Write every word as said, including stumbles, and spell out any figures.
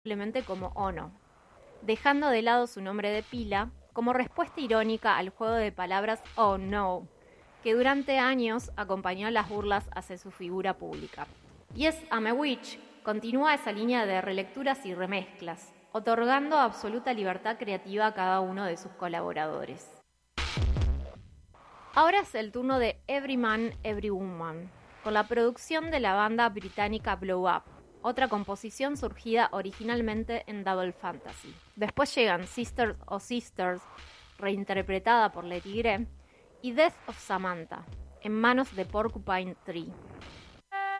simplemente como Ono, dejando de lado su nombre de pila como respuesta irónica al juego de palabras Oh No, que durante años acompañó las burlas hacia su figura pública. Yes, I'm a Witch continúa esa línea de relecturas y remezclas, otorgando absoluta libertad creativa a cada uno de sus colaboradores. Ahora es el turno de Every Man, Every Woman, con la producción de la banda británica Blow Up, otra composición surgida originalmente en Double Fantasy. Después llegan Sisters o Sisters, reinterpretada por Le Tigre, y Death of Samantha, en manos de Porcupine Tree.